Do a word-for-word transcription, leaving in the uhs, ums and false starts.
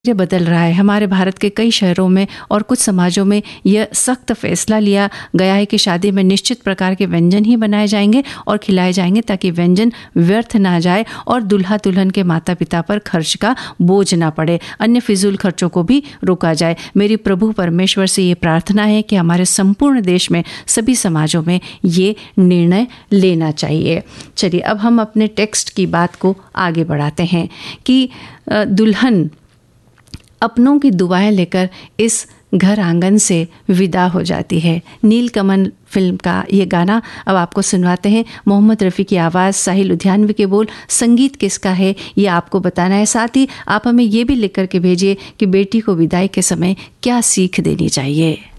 ये बदल रहा है। हमारे भारत के कई शहरों में और कुछ समाजों में यह सख्त फैसला लिया गया है कि शादी में निश्चित प्रकार के व्यंजन ही बनाए जाएंगे और खिलाए जाएंगे ताकि व्यंजन व्यर्थ ना जाए और दूल्हा दुल्हन के माता पिता पर खर्च का बोझ ना पड़े, अन्य फिजूल खर्चों को भी रोका जाए। मेरी प्रभु परमेश्वर से ये प्रार्थना है कि हमारे संपूर्ण देश में सभी समाजों में ये निर्णय लेना चाहिए। चलिए अब हम अपने टेक्स्ट की बात को आगे बढ़ाते हैं कि दुल्हन अपनों की दुआएं लेकर इस घर आंगन से विदा हो जाती है। नीलकमल फिल्म का ये गाना अब आपको सुनवाते हैं। मोहम्मद रफ़ी की आवाज़, साहिल लुधियानवी के बोल, संगीत किसका है ये आपको बताना है। साथ ही आप हमें ये भी लिख कर के भेजिए कि बेटी को विदाई के समय क्या सीख देनी चाहिए।